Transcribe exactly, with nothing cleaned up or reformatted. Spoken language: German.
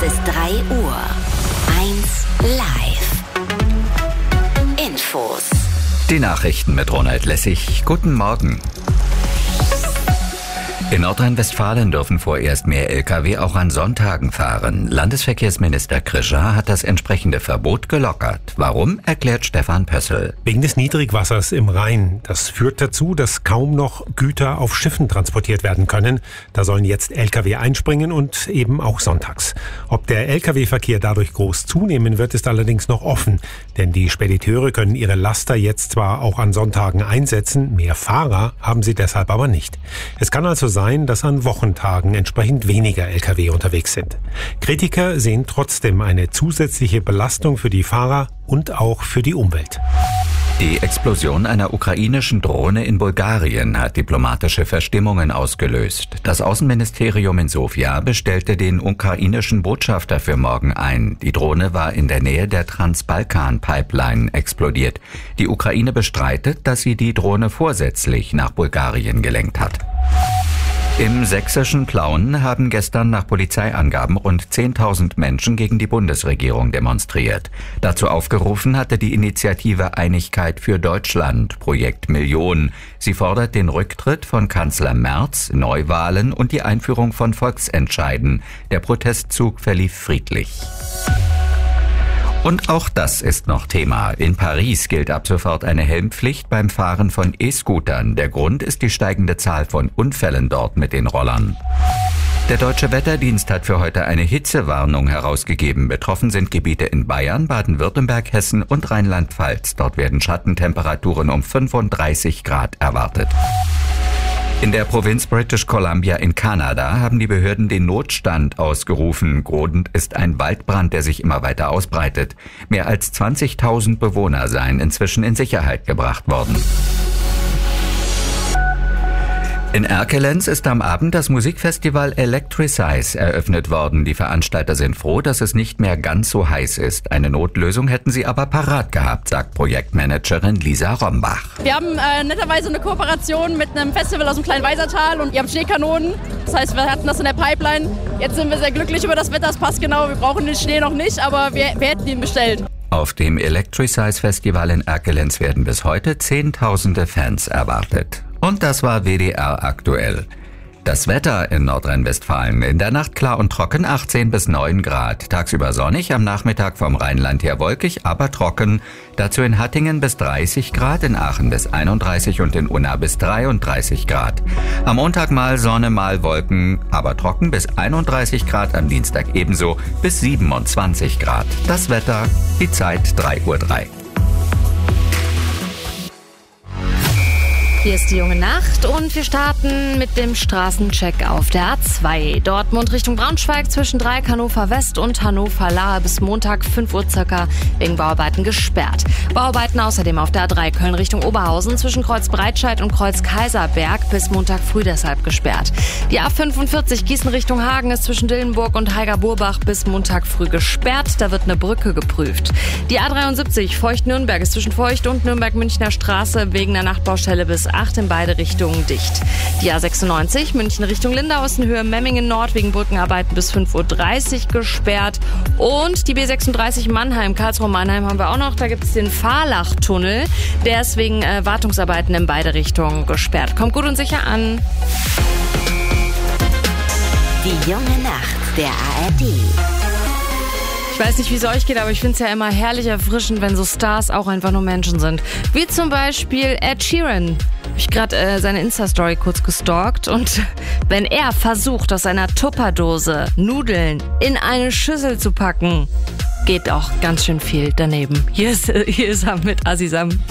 Es ist drei Uhr. eins live. Infos. Die Nachrichten mit Ronald Lessig. Guten Morgen. In Nordrhein-Westfalen dürfen vorerst mehr L K W auch an Sonntagen fahren. Landesverkehrsminister Krischer hat das entsprechende Verbot gelockert. Warum, erklärt Stefan Pössl. Wegen des Niedrigwassers im Rhein. Das führt dazu, dass kaum noch Güter auf Schiffen transportiert werden können. Da sollen jetzt L K W einspringen und eben auch sonntags. Ob der L K W-Verkehr dadurch groß zunehmen wird, ist allerdings noch offen. Denn die Spediteure können ihre Laster jetzt zwar auch an Sonntagen einsetzen, mehr Fahrer haben sie deshalb aber nicht. Es kann also sein, dass an Wochentagen entsprechend weniger L K W unterwegs sind. Kritiker sehen trotzdem eine zusätzliche Belastung für die Fahrer und auch für die Umwelt. Die Explosion einer ukrainischen Drohne in Bulgarien hat diplomatische Verstimmungen ausgelöst. Das Außenministerium in Sofia bestellte den ukrainischen Botschafter für morgen ein. Die Drohne war in der Nähe der Transbalkan-Pipeline explodiert. Die Ukraine bestreitet, dass sie die Drohne vorsätzlich nach Bulgarien gelenkt hat. Im sächsischen Plauen haben gestern nach Polizeiangaben rund zehntausend Menschen gegen die Bundesregierung demonstriert. Dazu aufgerufen hatte die Initiative Einigkeit für Deutschland, Projekt Million. Sie fordert den Rücktritt von Kanzler Merz, Neuwahlen und die Einführung von Volksentscheiden. Der Protestzug verlief friedlich. Und auch das ist noch Thema. In Paris gilt ab sofort eine Helmpflicht beim Fahren von E-Scootern. Der Grund ist die steigende Zahl von Unfällen dort mit den Rollern. Der Deutsche Wetterdienst hat für heute eine Hitzewarnung herausgegeben. Betroffen sind Gebiete in Bayern, Baden-Württemberg, Hessen und Rheinland-Pfalz. Dort werden Schattentemperaturen um fünfunddreißig Grad erwartet. In der Provinz British Columbia in Kanada haben die Behörden den Notstand ausgerufen. Grund ist ein Waldbrand, der sich immer weiter ausbreitet. Mehr als zwanzigtausend Bewohner seien inzwischen in Sicherheit gebracht worden. In Erkelenz ist am Abend das Musikfestival Electricize eröffnet worden. Die Veranstalter sind froh, dass es nicht mehr ganz so heiß ist. Eine Notlösung hätten sie aber parat gehabt, sagt Projektmanagerin Lisa Rombach. Wir haben äh, netterweise eine Kooperation mit einem Festival aus dem kleinen Weisertal und ihr habt Schneekanonen. Das heißt, wir hatten das in der Pipeline. Jetzt sind wir sehr glücklich über das Wetter, es passt genau. Wir brauchen den Schnee noch nicht, aber wir, wir hätten ihn bestellt. Auf dem Electricize Festival in Erkelenz werden bis heute Zehntausende Fans erwartet. Und das war W D R aktuell. Das Wetter in Nordrhein-Westfalen: in der Nacht klar und trocken, achtzehn bis neun Grad. Tagsüber sonnig, am Nachmittag vom Rheinland her wolkig, aber trocken. Dazu in Hattingen bis dreißig Grad, in Aachen bis einunddreißig und in Unna bis dreiunddreißig Grad. Am Montag mal Sonne, mal Wolken, aber trocken bis einunddreißig Grad. Am Dienstag ebenso bis siebenundzwanzig Grad. Das Wetter, die Zeit drei Uhr drei. Hier ist die junge Nacht und wir starten mit dem Straßencheck auf der A zwei. Dortmund Richtung Braunschweig zwischen Dreieck Hannover West und Hannover Lahe bis Montag fünf Uhr circa wegen Bauarbeiten gesperrt. Bauarbeiten außerdem auf der A drei Köln Richtung Oberhausen zwischen Kreuz Breitscheid und Kreuz Kaiserberg bis Montag früh deshalb gesperrt. Die A fünfundvierzig Gießen Richtung Hagen ist zwischen Dillenburg und Heiger-Burbach bis Montag früh gesperrt. Da wird eine Brücke geprüft. Die A dreiundsiebzig Feucht-Nürnberg ist zwischen Feucht und Nürnberg-Münchner Straße wegen der Nachtbaustelle bis acht in beide Richtungen dicht. Die A sechsundneunzig München Richtung Lindau ist in Höhe Memmingen Nord wegen Brückenarbeiten bis fünf Uhr dreißig gesperrt. Und die B sechsunddreißig Mannheim, Karlsruhe-Mannheim haben wir auch noch. Da gibt es den Fahrlach-Tunnel. Der ist wegen äh, Wartungsarbeiten in beide Richtungen gesperrt. Kommt gut und sicher an. Die junge Nacht der A R D. Ich weiß nicht, wie es euch geht, aber ich finde es ja immer herrlich erfrischend, wenn so Stars auch einfach nur Menschen sind. Wie zum Beispiel Ed Sheeran. Habe ich gerade äh, seine Insta-Story kurz gestalkt. Und wenn er versucht, aus seiner Tupperdose Nudeln in eine Schüssel zu packen, geht auch ganz schön viel daneben. Hier ist, hier ist er mit Azizam.